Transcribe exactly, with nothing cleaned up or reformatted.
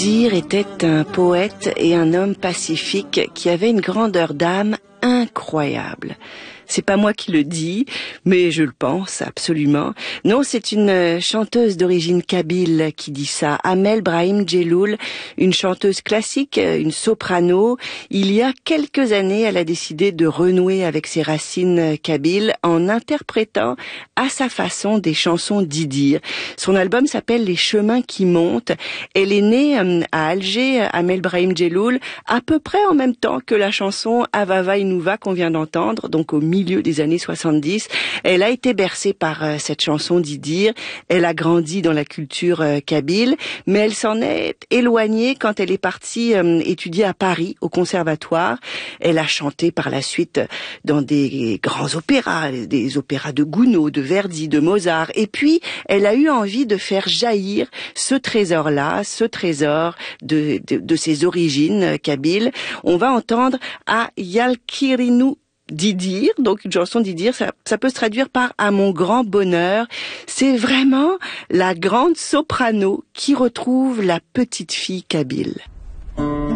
Didir était un poète et un homme pacifique qui avait une grandeur d'âme incroyable. C'est pas moi qui le dis, mais je le pense absolument. Non, c'est une chanteuse d'origine kabyle qui dit ça. Amel Brahim Djeloul, une chanteuse classique, une soprano. Il y a quelques années, elle a décidé de renouer avec ses racines kabyles en interprétant à sa façon des chansons d'Idir. Son album s'appelle Les chemins qui montent. Elle est née à Alger, Amel Brahim Djeloul, à peu près en même temps que la chanson Avava Inouva qu'on vient d'entendre, donc au milieu des années soixante-dix. Elle a été bercée par euh, cette chanson d'Idir. Elle a grandi dans la culture euh, kabyle, mais elle s'en est éloignée quand elle est partie euh, étudier à Paris, au conservatoire. Elle a chanté par la suite dans des grands opéras, des opéras de Gounod, de Verdi, de Mozart. Et puis, elle a eu envie de faire jaillir ce trésor-là, ce trésor de, de, de ses origines kabyles. On va entendre à Yalkirinou d'Idir, donc une chanson d'Idir, ça, ça peut se traduire par « à mon grand bonheur ». C'est vraiment la grande soprano qui retrouve la petite fille kabyle.